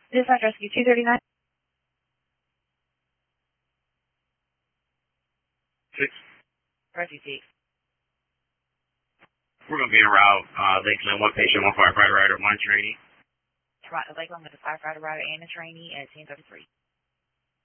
Dispatch Rescue 239. 6. Rescue 6. We're going to be en route. Lakeland, 1 patient, 1 firefighter rider, 1 trainee. Right, Lakeland with the firefighter rider and a trainee at 1033.